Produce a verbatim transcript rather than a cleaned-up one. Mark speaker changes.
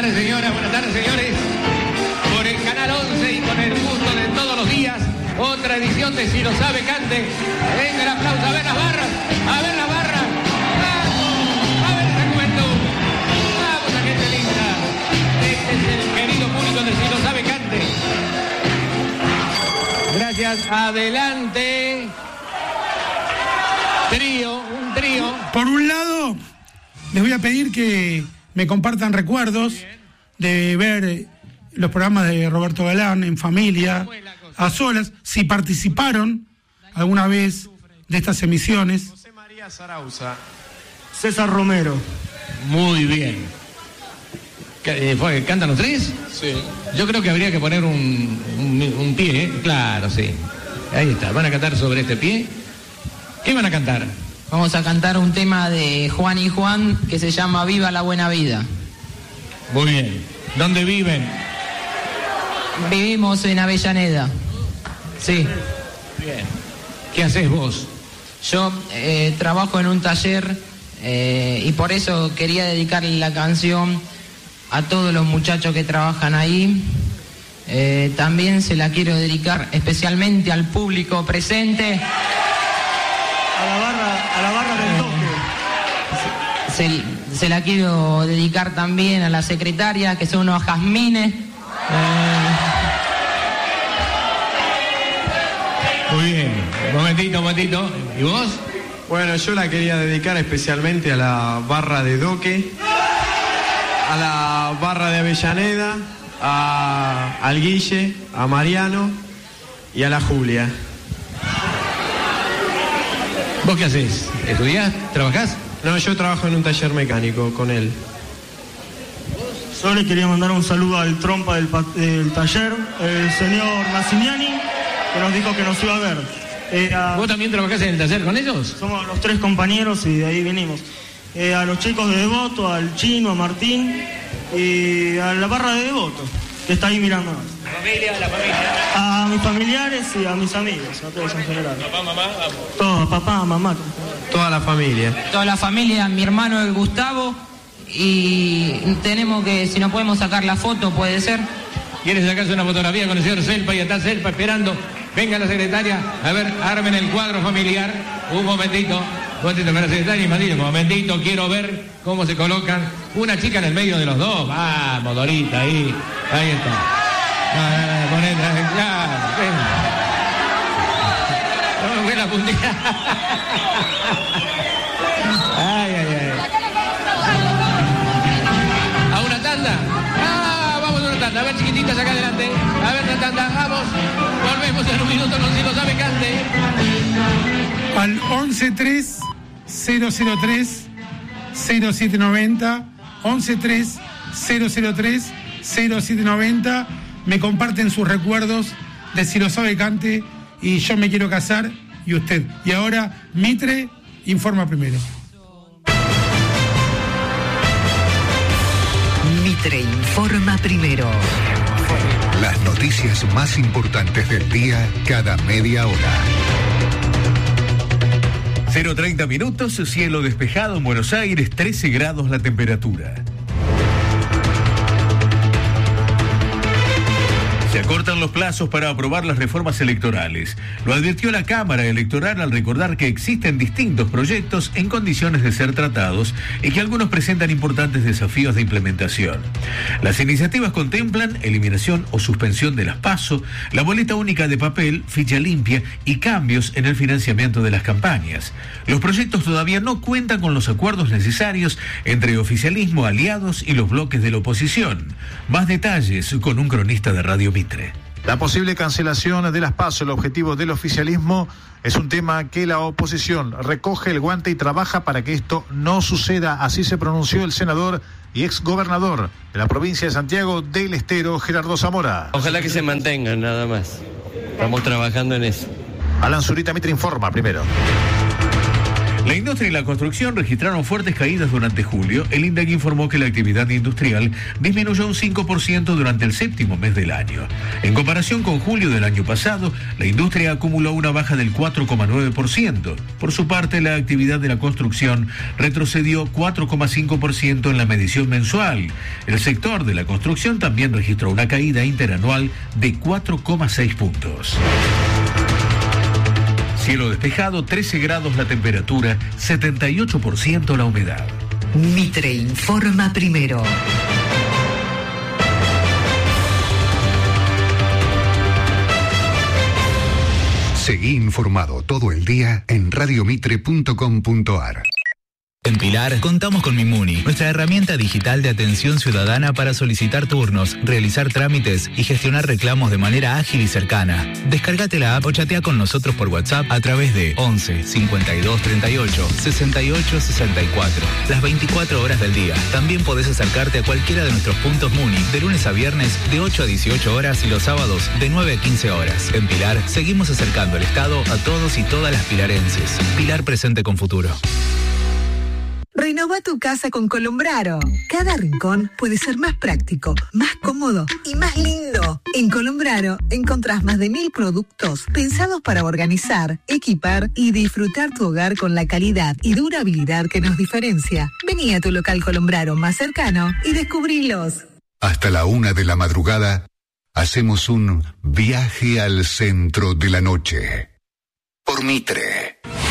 Speaker 1: tardes, señoras, buenas tardes, señores. Por el Canal once y con el gusto de todos los días, otra edición de Si lo sabe, cante. Venga el aplauso, a ver las barras, a ver las barras. ¡Vamos! A ver esa juventud. ¡Vamos, la gente linda! Este es el querido público de Si lo sabe, cante. Gracias, adelante. Trío, un trío.
Speaker 2: Por un lado, les voy a pedir que me compartan recuerdos de ver los programas de Roberto Galán en familia, a solas, si participaron alguna vez de estas emisiones.
Speaker 3: José María Zarauza.
Speaker 4: César Romero.
Speaker 1: Muy bien. Eh, fue, ¿Cantan los tres?
Speaker 3: Sí.
Speaker 1: Yo creo que habría que poner un, un, un pie, ¿eh? Claro, sí. Ahí está, van a cantar sobre este pie. ¿Qué van a cantar?
Speaker 5: Vamos a cantar un tema de Juan y Juan que se llama Viva la Buena Vida.
Speaker 1: Muy bien. ¿Dónde viven?
Speaker 5: Vivimos en Avellaneda. Sí.
Speaker 1: Bien. ¿Qué haces vos?
Speaker 5: Yo eh, trabajo en un taller eh, y por eso quería dedicarle la canción a todos los muchachos que trabajan ahí. Eh, también se la quiero dedicar especialmente al público presente.
Speaker 4: A la barra, a la barra del toque.
Speaker 5: Se, se la quiero dedicar también a la secretaria, que son unos jazmines. Eh...
Speaker 1: Muy bien. Un momentito, un momentito. ¿Y vos?
Speaker 3: Bueno, yo la quería dedicar especialmente a la barra de Doque, a la barra de Avellaneda, a, al Guille, a Mariano y a la Julia.
Speaker 1: ¿Vos qué haces? ¿Estudiás? ¿Trabajás?
Speaker 3: No, yo trabajo en un taller mecánico con él.
Speaker 4: Yo le quería mandar un saludo al trompa del, del taller, el señor Massimiani, que nos dijo que nos iba a ver. Eh, a...
Speaker 1: ¿Vos también trabajás en el taller con ellos?
Speaker 4: Somos los tres compañeros y de ahí venimos. Eh, a los chicos de Devoto, al Chino, a Martín y a la barra de Devoto, que está ahí mirándonos.
Speaker 1: ¿La familia, la familia?
Speaker 4: A mis familiares y a mis amigos, a todos en general.
Speaker 1: Papá, mamá, vamos.
Speaker 4: Todos, papá, mamá.
Speaker 3: Toda la familia.
Speaker 5: Toda la familia, mi hermano el Gustavo, y tenemos que, si no podemos sacar la foto, puede ser.
Speaker 1: ¿Quieres sacarse una fotografía con el señor Selpa y está Selpa esperando? Venga la secretaria, a ver, armen el cuadro familiar. Un momentito, un momentito con la secretaria y Madrid, un momentito, quiero ver cómo se colocan. Una chica en el medio de los dos. Vamos, Dorita, ahí, ahí está. Ah, ponete, claro, venga. No me fue la puntilla. Ay, ay, ay. ¿A una tanda? Ah, vamos a una tanda. A ver, chiquititas acá adelante. A ver, una tanda, vamos. Volvemos en un minuto, no si lo sabe, cante.
Speaker 2: Al once tres cero cero tres cero siete noventa, once tres cero cero tres cero siete noventa. Me comparten sus recuerdos de Si lo sabe, cante y Yo me quiero casar y usted. Y ahora, Mitre informa primero.
Speaker 6: Mitre informa primero. Las noticias más importantes del día cada media hora.
Speaker 7: cero treinta minutos, cielo despejado en Buenos Aires, trece grados la temperatura. Se acortan los plazos para aprobar las reformas electorales. Lo advirtió la Cámara Electoral al recordar que existen distintos proyectos en condiciones de ser tratados y que algunos presentan importantes desafíos de implementación. Las iniciativas contemplan eliminación o suspensión de las PASO, la boleta única de papel, ficha limpia y cambios en el financiamiento de las campañas. Los proyectos todavía no cuentan con los acuerdos necesarios entre oficialismo, aliados y los bloques de la oposición. Más detalles con un cronista de Radio Mitre.
Speaker 8: La posible cancelación de las PASO, el objetivo del oficialismo, es un tema que la oposición recoge el guante y trabaja para que esto no suceda. Así se pronunció el senador y exgobernador de la provincia de Santiago del Estero, Gerardo Zamora.
Speaker 9: Ojalá que se mantengan, nada más. Estamos trabajando en eso.
Speaker 8: Alan Zurita, Mitre informa primero.
Speaker 7: La industria y la construcción registraron fuertes caídas durante julio. El INDEC informó que la actividad industrial disminuyó un cinco por ciento durante el séptimo mes del año. En comparación con julio del año pasado, la industria acumuló una baja del cuatro coma nueve por ciento. Por su parte, la actividad de la construcción retrocedió cuatro coma cinco por ciento en la medición mensual. El sector de la construcción también registró una caída interanual de cuatro coma seis puntos. Cielo despejado, trece grados la temperatura, setenta y ocho por ciento la humedad.
Speaker 6: Mitre informa primero. Seguí informado todo el día en radiomitre punto com punto ar.
Speaker 10: En Pilar, contamos con Mimuni, nuestra herramienta digital de atención ciudadana para solicitar turnos, realizar trámites y gestionar reclamos de manera ágil y cercana. Descárgate la app o chatea con nosotros por WhatsApp a través de once cincuenta y dos treinta y ocho sesenta y ocho sesenta y cuatro, las veinticuatro horas del día. También podés acercarte a cualquiera de nuestros puntos Muni, de lunes a viernes de ocho a dieciocho horas y los sábados de nueve a quince horas. En Pilar, seguimos acercando el Estado a todos y todas las pilarenses. Pilar presente con futuro.
Speaker 11: Renova tu casa con Colombraro. Cada rincón puede ser más práctico, más cómodo y más lindo. En Colombraro encontrás más de mil productos pensados para organizar, equipar y disfrutar tu hogar con la calidad y durabilidad que nos diferencia. Vení a tu local Colombraro más cercano y descubrilos.
Speaker 6: Hasta la una de la madrugada, hacemos un viaje al centro de la noche. Por Mitre.